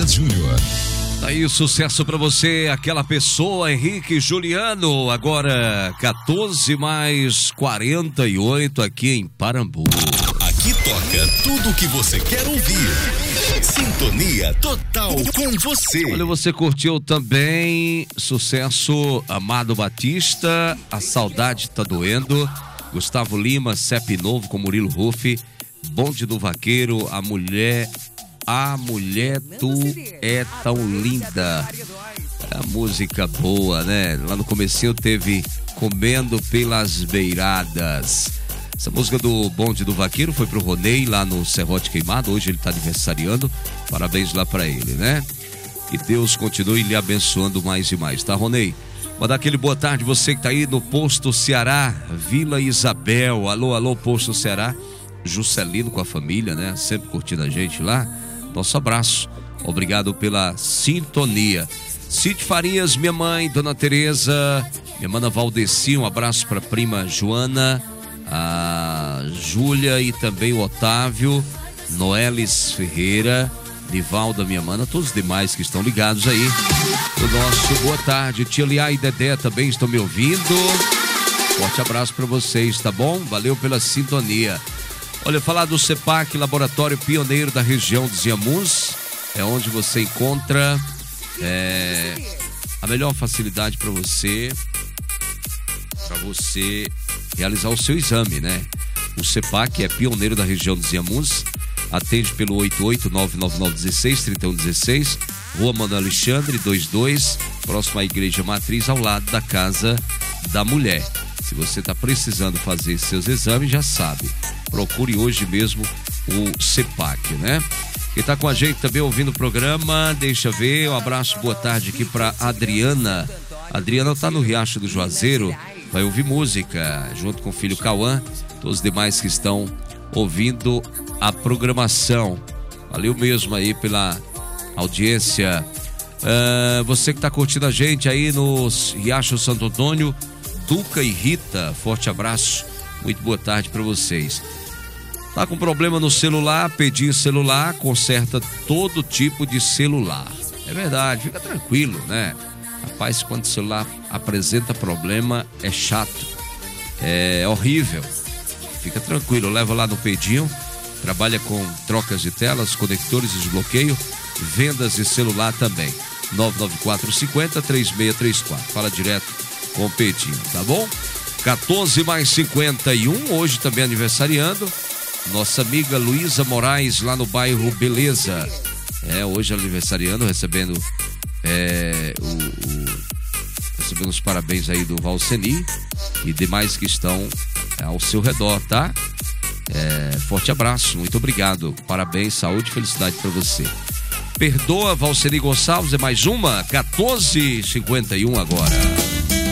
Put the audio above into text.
Farias Júnior. Tá aí, sucesso pra você, aquela pessoa, Henrique Juliano. Agora 14h48 aqui em Parambu. Aqui toca tudo o que você quer ouvir. Sintonia total com você. Olha, você curtiu também sucesso Amado Batista, A Saudade Tá Doendo, Gustavo Lima, CEP Novo com Murilo Ruff, Bonde do Vaqueiro, A Mulher Tu é Tão Linda. É a música boa, né? Lá no comecinho teve Comendo Pelas Beiradas. Essa música do Bonde do Vaqueiro foi pro Ronei lá no Serrote Queimado. Hoje ele tá aniversariando. Parabéns lá pra ele, né? Que Deus continue lhe abençoando mais e mais, tá, Ronei? Mandar aquele boa tarde, você que tá aí no Posto Ceará, Vila Isabel. Alô, alô, Posto Ceará. Juscelino com a família, né? Sempre curtindo a gente lá. Nosso abraço. Obrigado pela sintonia. Cid Farias, minha mãe, Dona Tereza, minha mana Valdeci, um abraço pra prima Joana, a Júlia e também o Otávio, Noelis Ferreira, Nivalda, minha mana, todos os demais que estão ligados aí. O nosso boa tarde, tia Liá e Dedé também estão me ouvindo. Forte abraço para vocês, tá bom? Valeu pela sintonia. Olha, falar do CEPAC, Laboratório Pioneiro da região dos Inhamuns, é onde você encontra a melhor facilidade para você realizar o seu exame, né? O CEPAC é pioneiro da região dos Inhamuns, atende pelo 88-99916-3116, Rua Manuel Alexandre, 22, próximo à Igreja Matriz, ao lado da Casa da Mulher. Se você está precisando fazer seus exames, já sabe, procure hoje mesmo o CEPAC, né? Quem está com a gente também ouvindo o programa, deixa eu ver, um abraço, boa tarde aqui para Adriana. Adriana está no Riacho do Juazeiro, vai ouvir música junto com o filho Cauã, todos os demais que estão ouvindo a programação. Valeu mesmo aí pela audiência. Você que está curtindo a gente aí no Riacho Santo Antônio, Duca e Rita, forte abraço, muito boa tarde para vocês. Tá com problema no celular, pedir celular, conserta todo tipo de celular. É verdade, fica tranquilo, né? Rapaz, quando o celular apresenta problema, é chato, é horrível. Fica tranquilo, leva lá no Pedinho, trabalha com trocas de telas, conectores de desbloqueio, vendas de celular também. 99450-3634. Fala direto com o Pedinho, tá bom? 14h51, hoje também aniversariando, nossa amiga Luísa Moraes, lá no bairro Beleza. Hoje aniversariando, recebendo recebendo os parabéns aí do Valceni e demais que estão ao seu redor, tá? Forte abraço, muito obrigado, parabéns, saúde e felicidade para você. Perdoa, Valceni Gonçalves, é mais uma, 14h51 agora.